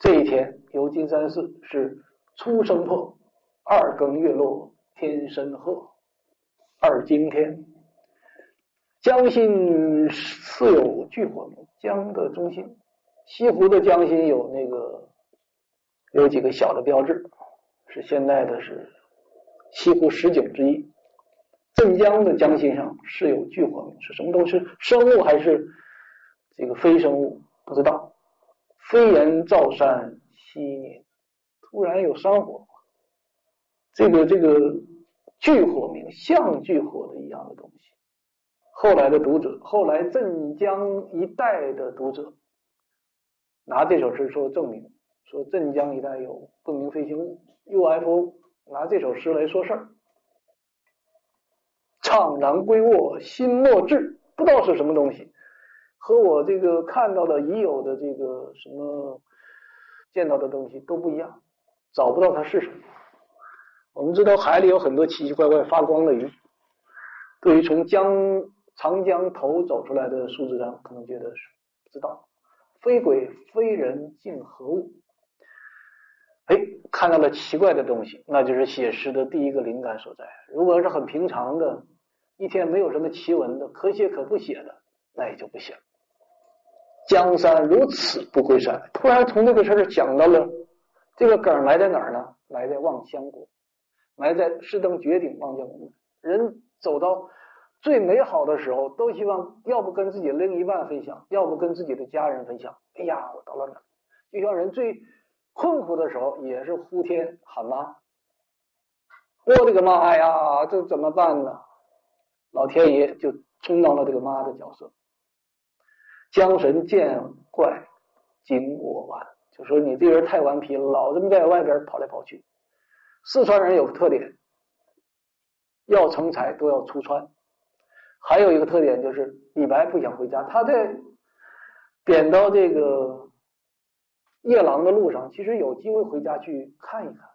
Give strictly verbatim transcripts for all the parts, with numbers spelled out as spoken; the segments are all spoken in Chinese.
这一天游金山寺是初升破，二更月落天深褐，二更天。江心似有炬火明，江的中心，西湖的江心有那个有几个小的标志，是现在的是西湖十景之一。镇江的江心上是有炬火明，是什么东西？生物还是这个非生物？不知道。飞檐照山夕年，突然有山火，这个这个炬火明像炬火的一样的东西。后来的读者，后来镇江一带的读者拿这首诗说证明，说镇江一带有不明飞行物 U F O， 拿这首诗来说事儿。怅然归卧心莫至，不知道是什么东西，和我这个看到的已有的这个什么见到的东西都不一样，找不到它是什么。我们知道海里有很多奇奇怪怪发光的鱼，对于从江长江头走出来的苏子章可能觉得是不知道，非鬼非人竟何物。哎，看到了奇怪的东西，那就是写诗的第一个灵感所在。如果是很平常的，一天没有什么奇闻的，可写可不写的，那也就不写了。江山如此不归山，突然从这个事儿讲到了这个梗来在哪儿呢？来在望乡国，来在士登绝顶望江国。人走到最美好的时候，都希望要不跟自己的另一半分享，要不跟自己的家人分享。哎呀，我到了哪儿？就像人最困苦的时候，也是呼天喊妈。我的个妈呀，这怎么办呢？老天爷就充当了这个妈的角色。江神见怪惊我顽，就说你这人太顽皮了，老这么在外边跑来跑去。四川人有个特点，要成才都要出川。还有一个特点就是李白不想回家，他在贬到这个夜郎的路上，其实有机会回家去看一看，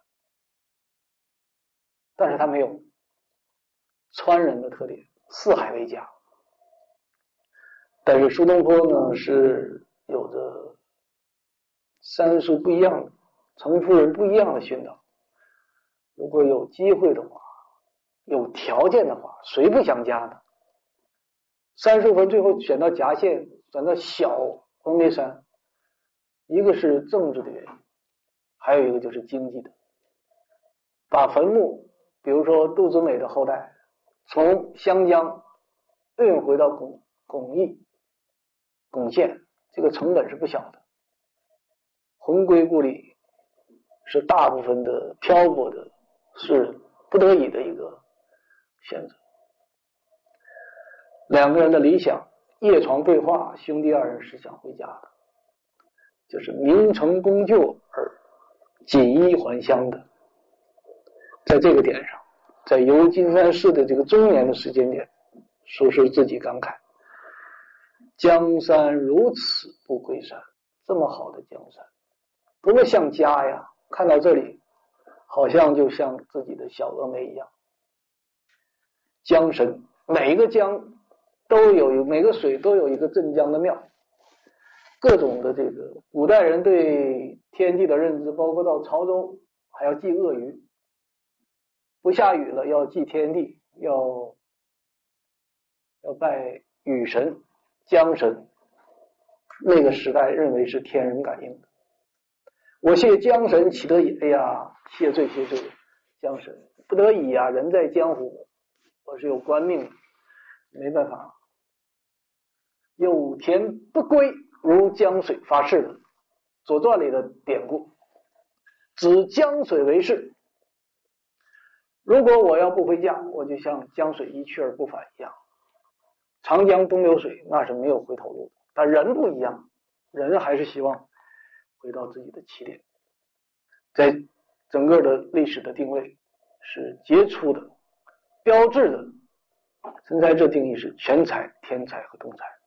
但是他没有。川人的特点，四海为家。但是苏东坡呢，是有着三叔不一样的，程夫人不一样的熏陶。如果有机会的话，有条件的话，谁不想家呢？三叔坟最后选到夹县，选到小峨眉山，一个是政治的原因，还有一个就是经济的。把坟墓，比如说杜子美的后代，从湘江运回到巩巩义、巩县，这个成本是不小的。魂归故里是大部分的漂泊的，是不得已的一个选择。两个人的理想，夜床对话，兄弟二人是想回家的，就是名成功就而锦衣还乡的。在这个点上，在游金山寺的这个中年的时间点，说出自己感慨：江山如此不归山，这么好的江山，多么像家呀！看到这里，好像就像自己的小峨眉一样。江神，每一个江都有，每个水都有一个镇江的庙。各种的这个古代人对天地的认知，包括到潮州还要祭鳄鱼，不下雨了要祭天地，要要拜雨神、江神。那个时代认为是天人感应的。我谢江神岂得已？哎呀，谢罪谢罪，江神不得已啊，人在江湖，我是有官命的，没办法。有田不归，如江水发誓的，《左传》里的典故，指江水为誓。如果我要不回家，我就像江水一去而不返一样。长江东流水，那是没有回头路的。但人不一样，人还是希望回到自己的起点。在整个的历史的定位是杰出的、标志的。身材这定义是全才、天才和通才。